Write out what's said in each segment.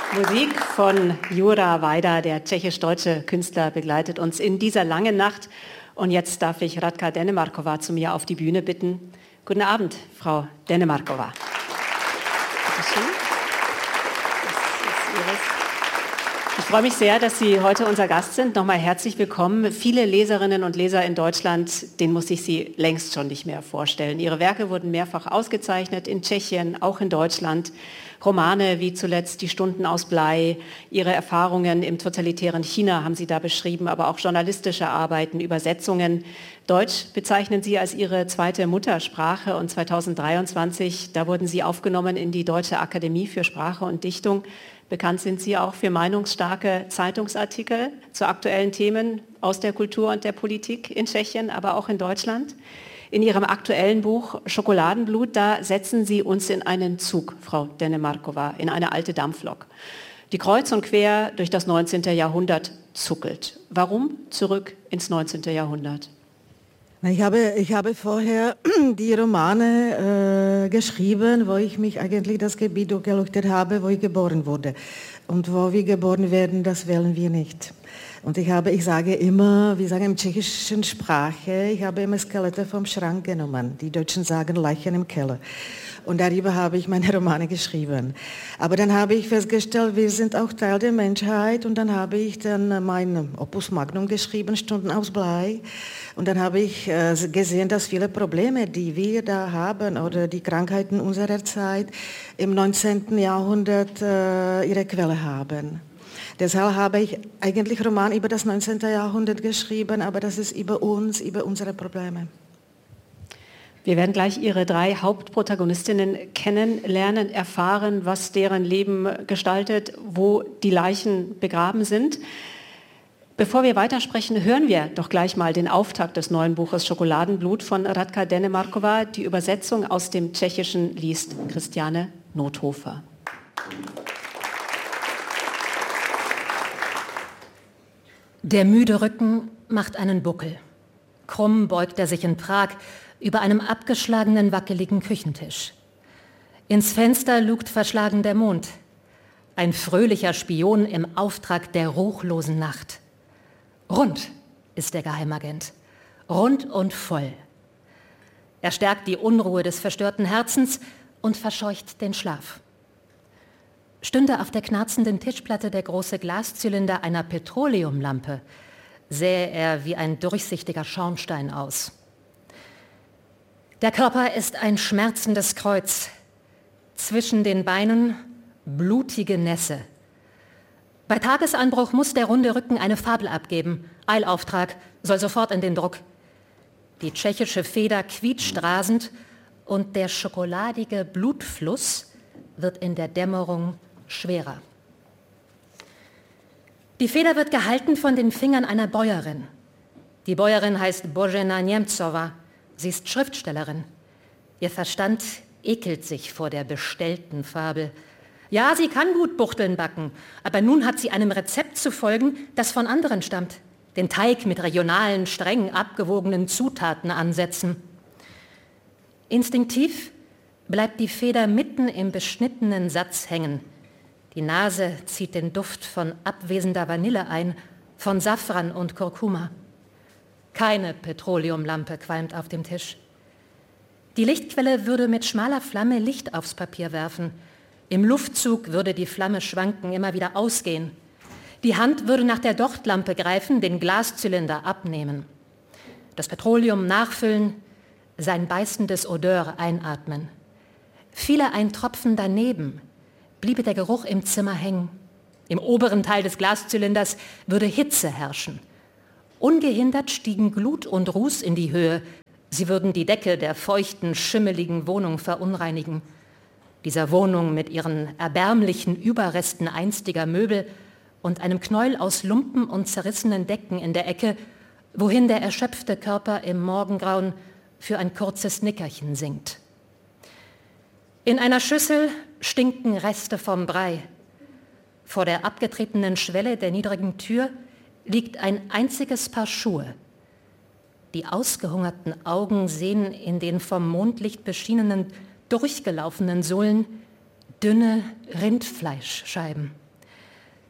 Musik von Jura Vajda, der tschechisch-deutsche Künstler, begleitet uns in dieser langen Nacht. Und jetzt darf ich Radka Dennemarková zu mir auf die Bühne bitten. Guten Abend, Frau Dennemarková. Bitte schön. Das ist Ihres. Ich freue mich sehr, dass Sie heute unser Gast sind. Nochmal herzlich willkommen. Viele Leserinnen und Leser in Deutschland, denen muss ich Sie längst schon nicht mehr vorstellen. Ihre Werke wurden mehrfach ausgezeichnet, in Tschechien, auch in Deutschland. Romane wie zuletzt Die Stunden aus Blei, Ihre Erfahrungen im totalitären China haben Sie da beschrieben, aber auch journalistische Arbeiten, Übersetzungen. Deutsch bezeichnen Sie als Ihre zweite Muttersprache und 2023, da wurden Sie aufgenommen in die Deutsche Akademie für Sprache und Dichtung. Bekannt sind Sie auch für meinungsstarke Zeitungsartikel zu aktuellen Themen aus der Kultur und der Politik in Tschechien, aber auch in Deutschland. In Ihrem aktuellen Buch Schokoladenblut, da setzen Sie uns in einen Zug, Frau Dennemarková, in eine alte Dampflok, die kreuz und quer durch das 19. Jahrhundert zuckelt. Warum zurück ins 19. Jahrhundert? Ich habe vorher die Romane geschrieben, wo ich mich eigentlich das Gebiet durchgeleuchtet habe, wo ich geboren wurde. Und wo wir geboren werden, das wählen wir nicht. Und ich sage immer, wir sagen in tschechischen Sprache, ich habe immer Skelette vom Schrank genommen. Die Deutschen sagen Leichen im Keller. Und darüber habe ich meine Romane geschrieben. Aber dann habe ich festgestellt, wir sind auch Teil der Menschheit. Und dann habe ich dann mein Opus Magnum geschrieben, Stunden aus Blei. Und dann habe ich gesehen, dass viele Probleme, die wir da haben, oder die Krankheiten unserer Zeit im 19. Jahrhundert ihre Quelle haben. Deshalb habe ich eigentlich Roman über das 19. Jahrhundert geschrieben, aber das ist über uns, über unsere Probleme. Wir werden gleich Ihre drei Hauptprotagonistinnen kennenlernen, erfahren, was deren Leben gestaltet, wo die Leichen begraben sind. Bevor wir weitersprechen, hören wir doch gleich mal den Auftakt des neuen Buches Schokoladenblut von Radka Dennemarková. Die Übersetzung aus dem Tschechischen liest Christiane Nothofer. Der müde Rücken macht einen Buckel. Krumm beugt er sich in Prag über einem abgeschlagenen, wackeligen Küchentisch. Ins Fenster lugt verschlagen der Mond. Ein fröhlicher Spion im Auftrag der ruchlosen Nacht. Rund ist der Geheimagent, rund und voll. Er stärkt die Unruhe des verstörten Herzens und verscheucht den Schlaf. Stünde auf der knarzenden Tischplatte der große Glaszylinder einer Petroleumlampe, sähe er wie ein durchsichtiger Schornstein aus. Der Körper ist ein schmerzendes Kreuz, zwischen den Beinen blutige Nässe. Bei Tagesanbruch muss der runde Rücken eine Fabel abgeben. Eilauftrag, soll sofort in den Druck. Die tschechische Feder quietscht rasend und der schokoladige Blutfluss wird in der Dämmerung schwerer. Die Feder wird gehalten von den Fingern einer Bäuerin. Die Bäuerin heißt Božena Němcová. Sie ist Schriftstellerin. Ihr Verstand ekelt sich vor der bestellten Fabel. Ja, sie kann gut Buchteln backen, aber nun hat sie einem Rezept zu folgen, das von anderen stammt. Den Teig mit regionalen, streng abgewogenen Zutaten ansetzen. Instinktiv bleibt die Feder mitten im beschnittenen Satz hängen. Die Nase zieht den Duft von abwesender Vanille ein, von Safran und Kurkuma. Keine Petroleumlampe qualmt auf dem Tisch. Die Lichtquelle würde mit schmaler Flamme Licht aufs Papier werfen. Im Luftzug würde die Flamme schwanken, immer wieder ausgehen. Die Hand würde nach der Dochtlampe greifen, den Glaszylinder abnehmen. Das Petroleum nachfüllen, sein beißendes Odeur einatmen. Fiele ein Tropfen daneben, bliebe der Geruch im Zimmer hängen. Im oberen Teil des Glaszylinders würde Hitze herrschen. Ungehindert stiegen Glut und Ruß in die Höhe. Sie würden die Decke der feuchten, schimmeligen Wohnung verunreinigen. Dieser Wohnung mit ihren erbärmlichen Überresten einstiger Möbel und einem Knäuel aus Lumpen und zerrissenen Decken in der Ecke, wohin der erschöpfte Körper im Morgengrauen für ein kurzes Nickerchen sinkt. In einer Schüssel stinken Reste vom Brei. Vor der abgetretenen Schwelle der niedrigen Tür liegt ein einziges Paar Schuhe. Die ausgehungerten Augen sehen in den vom Mondlicht beschienenen, durchgelaufenen Sohlen dünne Rindfleischscheiben.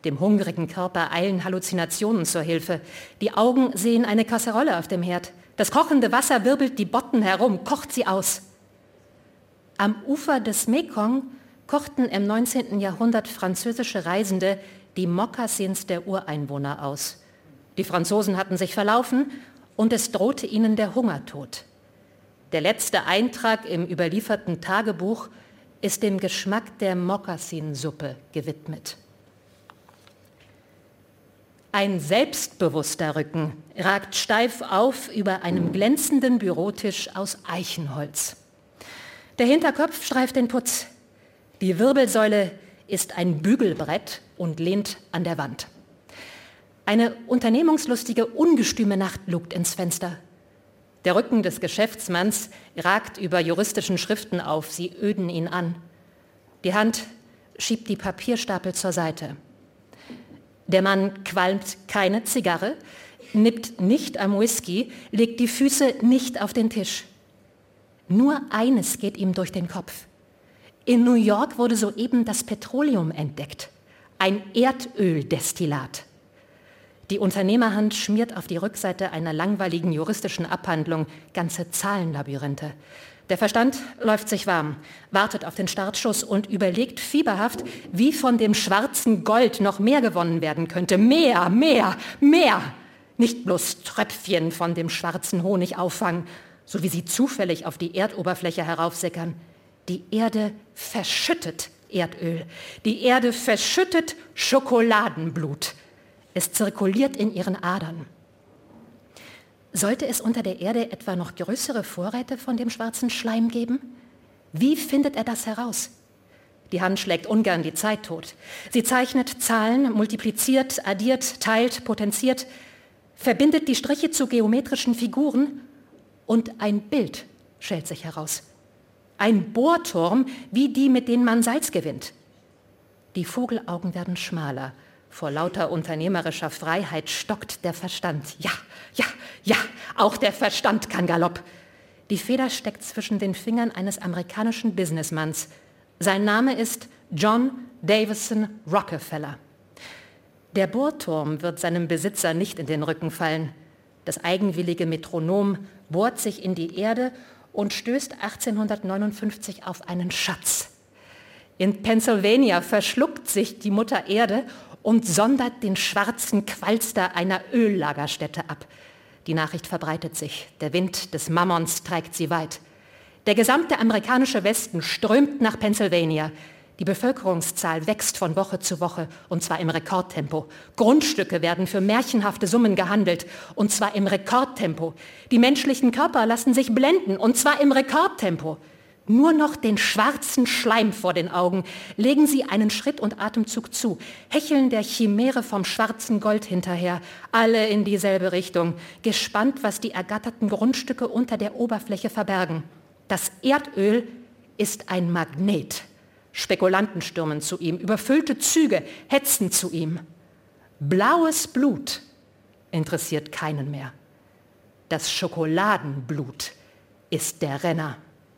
Dem hungrigen Körper eilen Halluzinationen zur Hilfe. Die Augen sehen eine Kasserolle auf dem Herd. Das kochende Wasser wirbelt die Botten herum, kocht sie aus. Am Ufer des Mekong kochten im 19. Jahrhundert französische Reisende die Mokassins der Ureinwohner aus. Die Franzosen hatten sich verlaufen und es drohte ihnen der Hungertod. Der letzte Eintrag im überlieferten Tagebuch ist dem Geschmack der Mokassinsuppe gewidmet. Ein selbstbewusster Rücken ragt steif auf über einem glänzenden Bürotisch aus Eichenholz. Der Hinterkopf streift den Putz. Die Wirbelsäule ist ein Bügelbrett und lehnt an der Wand. Eine unternehmungslustige, ungestüme Nacht lugt ins Fenster. Der Rücken des Geschäftsmanns ragt über juristischen Schriften auf, sie öden ihn an. Die Hand schiebt die Papierstapel zur Seite. Der Mann qualmt keine Zigarre, nippt nicht am Whisky, legt die Füße nicht auf den Tisch. Nur eines geht ihm durch den Kopf. In New York wurde soeben das Petroleum entdeckt, ein Erdöldestillat. Die Unternehmerhand schmiert auf die Rückseite einer langweiligen juristischen Abhandlung ganze Zahlenlabyrinthe. Der Verstand läuft sich warm, wartet auf den Startschuss und überlegt fieberhaft, wie von dem schwarzen Gold noch mehr gewonnen werden könnte. Mehr, mehr, mehr! Nicht bloß Tröpfchen von dem schwarzen Honig auffangen, so wie sie zufällig auf die Erdoberfläche heraufsickern. Die Erde verschüttet Erdöl. Die Erde verschüttet Schokoladenblut. Es zirkuliert in ihren Adern. Sollte es unter der Erde etwa noch größere Vorräte von dem schwarzen Schleim geben? Wie findet er das heraus? Die Hand schlägt ungern die Zeit tot. Sie zeichnet Zahlen, multipliziert, addiert, teilt, potenziert, verbindet die Striche zu geometrischen Figuren und ein Bild schält sich heraus. Ein Bohrturm, wie die, mit denen man Salz gewinnt. Die Vogelaugen werden schmaler. Vor lauter unternehmerischer Freiheit stockt der Verstand. Ja, ja, ja, auch der Verstand kann Galopp. Die Feder steckt zwischen den Fingern eines amerikanischen Businessmanns. Sein Name ist John Davison Rockefeller. Der Bohrturm wird seinem Besitzer nicht in den Rücken fallen. Das eigenwillige Metronom bohrt sich in die Erde und stößt 1859 auf einen Schatz. In Pennsylvania verschluckt sich die Mutter Erde und sondert den schwarzen Qualster einer Öllagerstätte ab. Die Nachricht verbreitet sich. Der Wind des Mammons trägt sie weit. Der gesamte amerikanische Westen strömt nach Pennsylvania. Die Bevölkerungszahl wächst von Woche zu Woche, und zwar im Rekordtempo. Grundstücke werden für märchenhafte Summen gehandelt, und zwar im Rekordtempo. Die menschlichen Körper lassen sich blenden, und zwar im Rekordtempo. Nur noch den schwarzen Schleim vor den Augen legen sie einen Schritt und Atemzug zu, hecheln der Chimäre vom schwarzen Gold hinterher, alle in dieselbe Richtung, gespannt, was die ergatterten Grundstücke unter der Oberfläche verbergen. Das Erdöl ist ein Magnet. Spekulanten stürmen zu ihm, überfüllte Züge hetzen zu ihm. Blaues Blut interessiert keinen mehr. Das Schokoladenblut ist der Renner.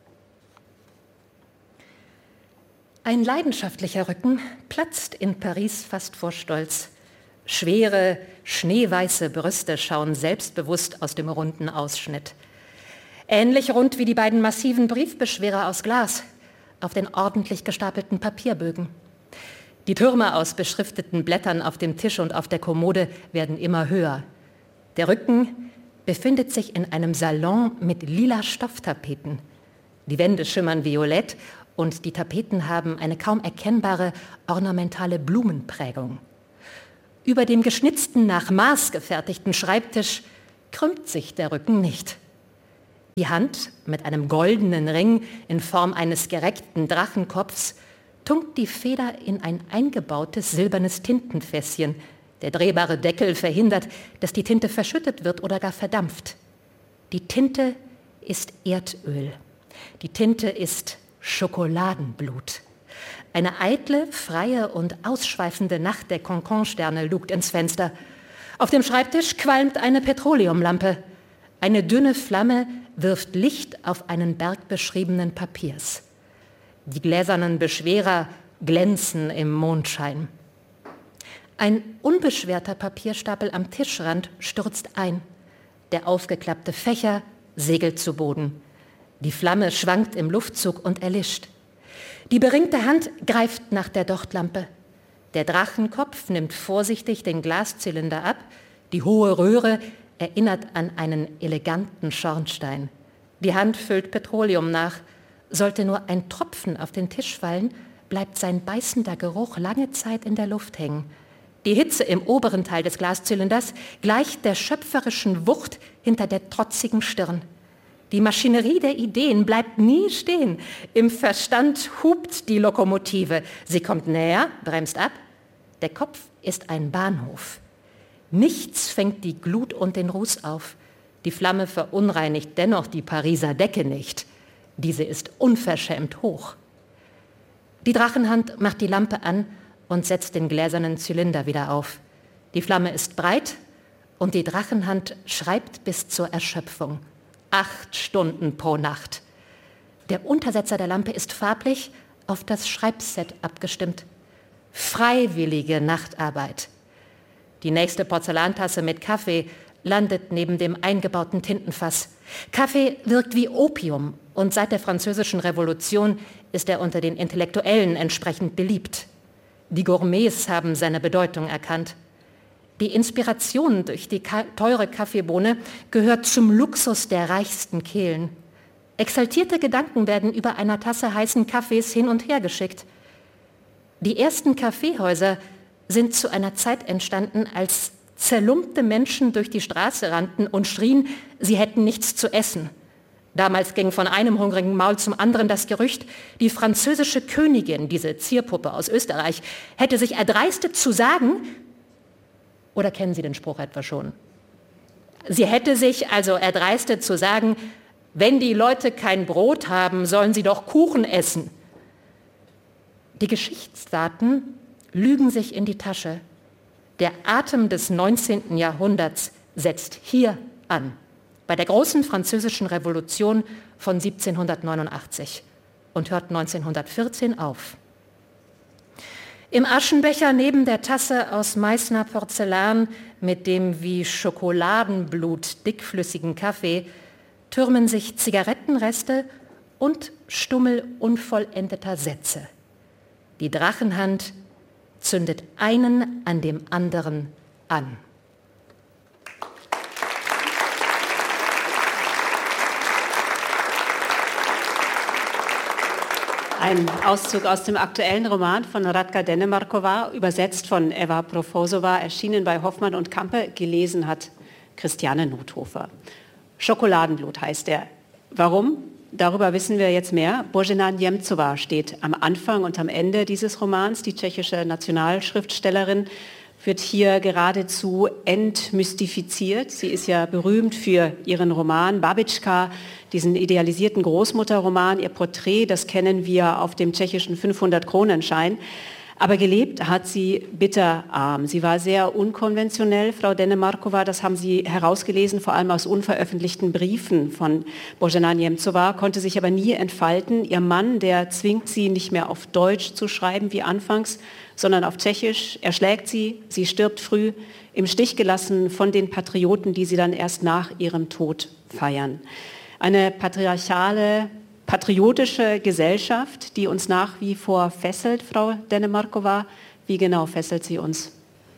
Ein leidenschaftlicher Rücken platzt in Paris fast vor Stolz. Schwere, schneeweiße Brüste schauen selbstbewusst aus dem runden Ausschnitt. Ähnlich rund wie die beiden massiven Briefbeschwerer aus Glas auf den ordentlich gestapelten Papierbögen. Die Türme aus beschrifteten Blättern auf dem Tisch und auf der Kommode werden immer höher. Der Rücken befindet sich in einem Salon mit lila Stofftapeten. Die Wände schimmern violett und die Tapeten haben eine kaum erkennbare ornamentale Blumenprägung. Über dem geschnitzten, nach Maß gefertigten Schreibtisch krümmt sich der Rücken nicht. Die Hand mit einem goldenen Ring in Form eines gereckten Drachenkopfs tunkt die Feder in ein eingebautes silbernes Tintenfässchen. Der drehbare Deckel verhindert, dass die Tinte verschüttet wird oder gar verdampft. Die Tinte ist Erdöl. Die Tinte ist Schokoladenblut. Eine eitle, freie und ausschweifende Nacht der Cancan-Sterne lugt ins Fenster. Auf dem Schreibtisch qualmt eine Petroleumlampe. Eine dünne Flamme wirft Licht auf einen Berg beschriebenen Papiers. Die gläsernen Beschwerer glänzen im Mondschein. Ein unbeschwerter Papierstapel am Tischrand stürzt ein. Der aufgeklappte Fächer segelt zu Boden. Die Flamme schwankt im Luftzug und erlischt. Die beringte Hand greift nach der Dochtlampe. Der Drachenkopf nimmt vorsichtig den Glaszylinder ab. Die hohe Röhre erinnert an einen eleganten Schornstein. Die Hand füllt Petroleum nach. Sollte nur ein Tropfen auf den Tisch fallen, bleibt sein beißender Geruch lange Zeit in der Luft hängen. Die Hitze im oberen Teil des Glaszylinders gleicht der schöpferischen Wucht hinter der trotzigen Stirn. Die Maschinerie der Ideen bleibt nie stehen. Im Verstand hupt die Lokomotive. Sie kommt näher, bremst ab. Der Kopf ist ein Bahnhof. Nichts fängt die Glut und den Ruß auf. Die Flamme verunreinigt dennoch die Pariser Decke nicht. Diese ist unverschämt hoch. Die Drachenhand macht die Lampe an und setzt den gläsernen Zylinder wieder auf. Die Flamme ist breit und die Drachenhand schreibt bis zur Erschöpfung. 8 Stunden pro Nacht. Der Untersetzer der Lampe ist farblich auf das Schreibset abgestimmt. Freiwillige Nachtarbeit. Die nächste Porzellantasse mit Kaffee landet neben dem eingebauten Tintenfass. Kaffee wirkt wie Opium und seit der Französischen Revolution ist er unter den Intellektuellen entsprechend beliebt. Die Gourmets haben seine Bedeutung erkannt. Die Inspiration durch die teure Kaffeebohne gehört zum Luxus der reichsten Kehlen. Exaltierte Gedanken werden über einer Tasse heißen Kaffees hin und her geschickt. Die ersten Kaffeehäuser sind zu einer Zeit entstanden, als zerlumpte Menschen durch die Straße rannten und schrien, sie hätten nichts zu essen. Damals ging von einem hungrigen Maul zum anderen das Gerücht, die französische Königin, diese Zierpuppe aus Österreich, hätte sich erdreistet zu sagen, oder kennen Sie den Spruch etwa schon? Sie hätte sich also erdreistet zu sagen, wenn die Leute kein Brot haben, sollen sie doch Kuchen essen. Die Geschichtsdaten lügen sich in die Tasche. Der Atem des 19. Jahrhunderts setzt hier an, bei der großen französischen Revolution von 1789 und hört 1914 auf. Im Aschenbecher neben der Tasse aus Meißner Porzellan mit dem wie Schokoladenblut dickflüssigen Kaffee türmen sich Zigarettenreste und Stummel unvollendeter Sätze. Die Drachenhand zündet einen an dem anderen an. Ein Auszug aus dem aktuellen Roman von Radka Dennemarková, übersetzt von Eva Profosová, erschienen bei Hoffmann und Campe, gelesen hat Christiane Nothofer. Schokoladenblut heißt er. Warum? Darüber wissen wir jetzt mehr. Božena Němcová steht am Anfang und am Ende dieses Romans. Die tschechische Nationalschriftstellerin wird hier geradezu entmystifiziert. Sie ist ja berühmt für ihren Roman Babička, diesen idealisierten Großmutterroman. Ihr Porträt, das kennen wir auf dem tschechischen 500-Kronenschein. Aber gelebt hat sie bitterarm. Sie war sehr unkonventionell, Frau Dennemarková, das haben Sie herausgelesen, vor allem aus unveröffentlichten Briefen von Božena Němcová, konnte sich aber nie entfalten. Ihr Mann, der zwingt sie nicht mehr auf Deutsch zu schreiben wie anfangs, sondern auf Tschechisch. Er schlägt sie, sie stirbt früh, im Stich gelassen von den Patrioten, die sie dann erst nach ihrem Tod feiern. Eine patriotische Gesellschaft, die uns nach wie vor fesselt, Frau Dennemarková. Wie genau fesselt sie uns?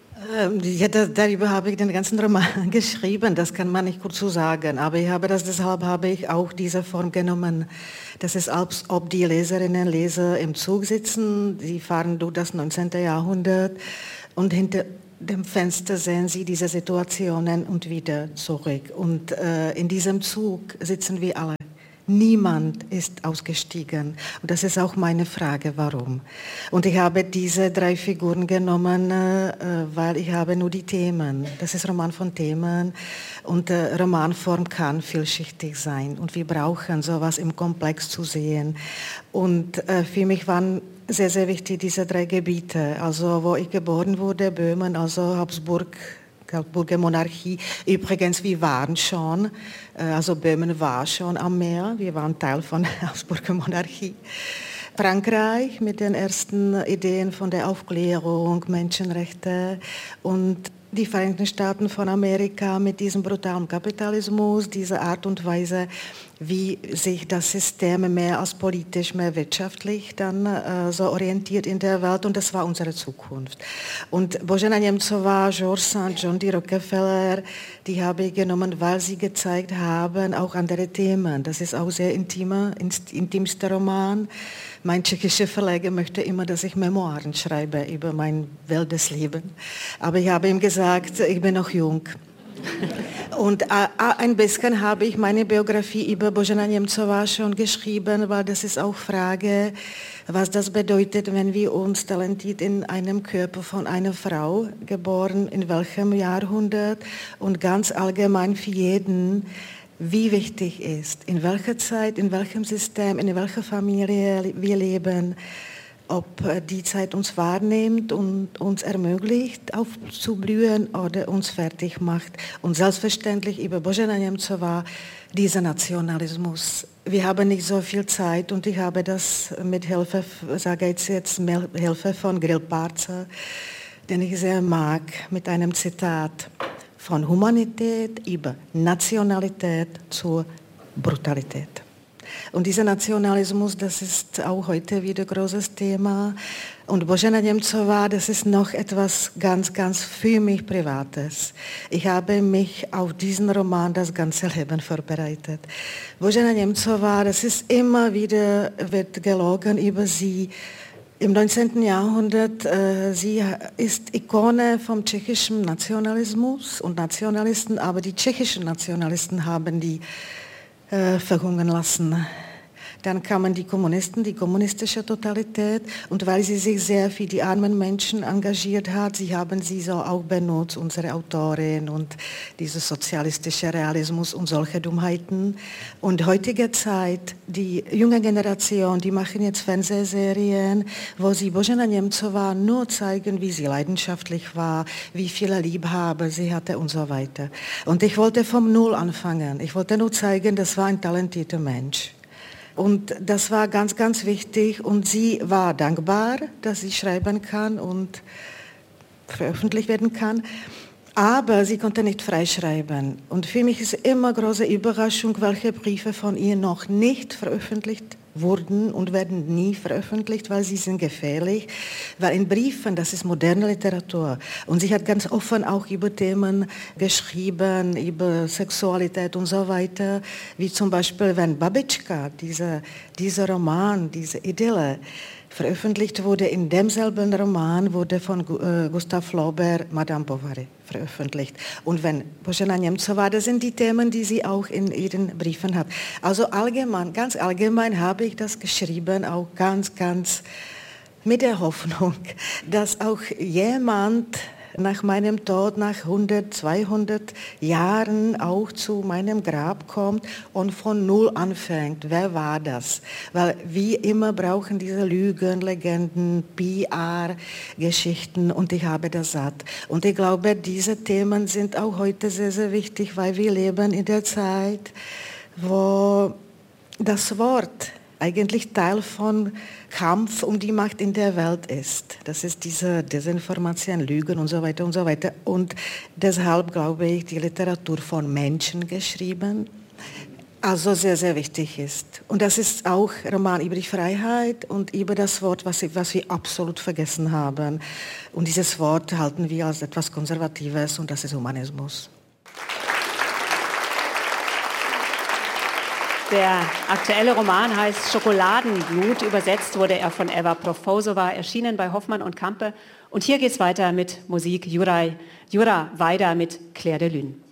Darüber habe ich den ganzen Roman geschrieben, das kann man nicht kurz so sagen, aber deshalb habe ich auch diese Form genommen. Das ist, als ob die Leserinnen und Leser im Zug sitzen, sie fahren durch das 19. Jahrhundert und hinter dem Fenster sehen sie diese Situationen und wieder zurück. Und in diesem Zug sitzen wir alle. Niemand ist ausgestiegen. Und das ist auch meine Frage, warum. Und ich habe diese 3 Figuren genommen, weil ich habe nur die Themen. Das ist Roman von Themen. Und Romanform kann vielschichtig sein. Und wir brauchen sowas im Komplex zu sehen. Und für mich waren sehr, sehr wichtig diese 3 Gebiete. Also wo ich geboren wurde, Böhmen, also Habsburger Monarchie. Übrigens, wir waren schon, also Böhmen war schon am Meer, wir waren Teil von der Habsburger Monarchie. Frankreich mit den ersten Ideen von der Aufklärung, Menschenrechte und die Vereinigten Staaten von Amerika mit diesem brutalen Kapitalismus, diese Art und Weise, wie sich das System mehr als politisch, mehr wirtschaftlich dann so orientiert in der Welt, und das war unsere Zukunft. Und Božena Němcová, George Sand, John D. Rockefeller, die habe ich genommen, weil sie gezeigt haben, auch andere Themen. Das ist auch sehr intimster Roman. Mein tschechischer Verleger möchte immer, dass ich Memoiren schreibe über mein wildes Leben. Aber ich habe ihm gesagt, ich bin noch jung. Und ein bisschen habe ich meine Biografie über Božena Němcová schon geschrieben, weil das ist auch Frage, was das bedeutet, wenn wir uns talentiert in einem Körper von einer Frau geboren, in welchem Jahrhundert, und ganz allgemein für jeden, wie wichtig ist, in welcher Zeit, in welchem System, in welcher Familie wir leben, ob die Zeit uns wahrnimmt und uns ermöglicht, aufzublühen oder uns fertig macht. Und selbstverständlich über Božena Němcová, dieser Nationalismus. Wir haben nicht so viel Zeit, und ich habe das mit Hilfe, sage ich jetzt, Hilfe von Grillparzer, den ich sehr mag, mit einem Zitat: von Humanität über Nationalität zur Brutalität. Und dieser Nationalismus, das ist auch heute wieder ein großes Thema. Und Božena Němcová, das ist noch etwas ganz, ganz für mich Privates. Ich habe mich auf diesen Roman das ganze Leben vorbereitet. Božena Němcová, das ist immer wieder, wird gelogen über sie. Im 19. Jahrhundert, sie ist Ikone vom tschechischen Nationalismus und Nationalisten, aber die tschechischen Nationalisten haben die verhungern lassen. Dann kamen die Kommunisten, die kommunistische Totalität, und weil sie sich sehr für die armen Menschen engagiert hat, sie haben sie so auch benutzt, unsere Autorin, und dieser sozialistische Realismus und solche Dummheiten. Und heutige Zeit, die junge Generation, die machen jetzt Fernsehserien, wo sie Božena Němcová nur zeigen, wie sie leidenschaftlich war, wie viele Liebhaber sie hatte und so weiter. Und ich wollte vom Null anfangen. Ich wollte nur zeigen, das war ein talentierter Mensch. Und das war ganz, ganz wichtig, und sie war dankbar, dass sie schreiben kann und veröffentlicht werden kann, aber sie konnte nicht freischreiben. Und für mich ist immer große Überraschung, welche Briefe von ihr noch nicht veröffentlicht wurden und werden nie veröffentlicht, weil sie sind gefährlich, weil in Briefen, das ist moderne Literatur, und sie hat ganz offen auch über Themen geschrieben, über Sexualität und so weiter, wie zum Beispiel, wenn Babička, dieser Roman, diese Idylle, veröffentlicht wurde, in demselben Roman wurde von Gustav Flaubert Madame Bovary veröffentlicht. Und wenn Božena Němcová, das sind die Themen, die sie auch in ihren Briefen hat. Also allgemein, ganz allgemein habe ich das geschrieben, auch ganz, ganz mit der Hoffnung, dass auch jemand nach meinem Tod, nach 100, 200 Jahren auch zu meinem Grab kommt und von Null anfängt. Wer war das? Weil wir immer brauchen diese Lügen, Legenden, PR-Geschichten, und ich habe das satt. Und ich glaube, diese Themen sind auch heute sehr, sehr wichtig, weil wir leben in der Zeit, wo das Wort eigentlich Teil von Kampf um die Macht in der Welt ist. Das ist diese Desinformation, Lügen und so weiter und so weiter. Und deshalb glaube ich, die Literatur von Menschen geschrieben, also sehr, sehr wichtig ist. Und das ist auch Roman über die Freiheit und über das Wort, was wir absolut vergessen haben. Und dieses Wort halten wir als etwas Konservatives, und das ist Humanismus. Der aktuelle Roman heißt Schokoladenblut. Übersetzt wurde er von Eva Profosova, erschienen bei Hoffmann und Campe. Und hier geht's weiter mit Musik. Jura Weida mit Claire de Lune.